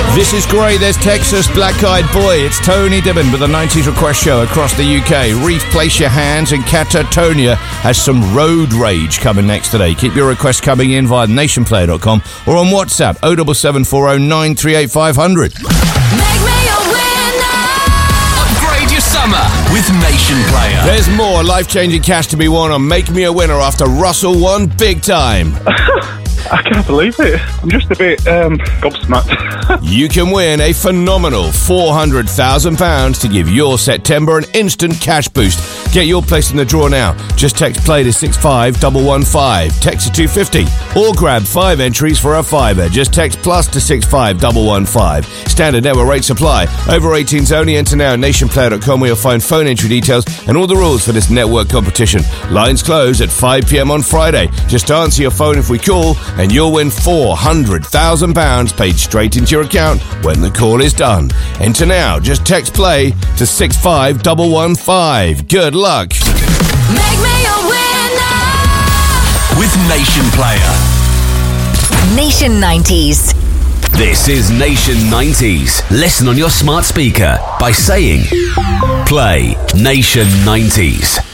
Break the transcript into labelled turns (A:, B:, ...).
A: This is great. There's Texas Black Eyed Boy. It's Tony Dibbin with the 90s request show across the UK. Reef, Place Your Hands, and Catatonia has some road rage coming next today. Keep your requests coming in via nationplayer.com or on WhatsApp 07740 938 500.
B: Make me a winner.
C: Upgrade your summer with Nation Player.
A: There's more life-changing cash to be won on Make Me a Winner after Russell won big time.
D: I can't believe it. I'm just a bit gobsmacked.
A: You can win a phenomenal £400,000 to give your September an instant cash boost. Get your place in the draw now. Just text play to 65115. Text to 250 or grab 5 entries for a fiver. Just text plus to 65115. Standard network rate supply. Over 18s only. Enter now at nationplayer.com where you'll find phone entry details and all the rules for this network competition. Lines close at 5 p.m. on Friday. Just answer your phone if we call and you'll win £400,000 paid straight into your account when the call is done. Enter now. Just text play to 65115. Good luck.
B: Make me a winner.
C: With Nation Player.
E: Nation 90s.
C: This is Nation 90s. Listen on your smart speaker by saying, play Nation 90s.